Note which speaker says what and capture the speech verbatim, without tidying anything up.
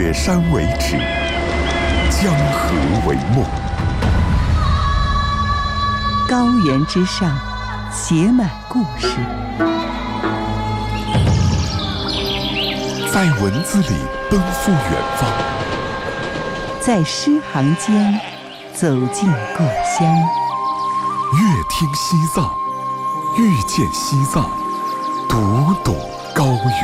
Speaker 1: 雪山为止，江河为梦。
Speaker 2: 高原之上，写满故事，
Speaker 1: 在文字里奔赴远方，
Speaker 2: 在诗行间走进故乡。
Speaker 1: 阅听西藏，遇见西藏，读懂